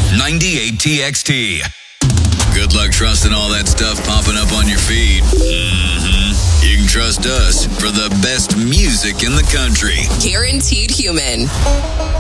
98 TXT. Good luck trusting all that stuff popping up on your feed. You can trust us for the best music in the country. Guaranteed Human.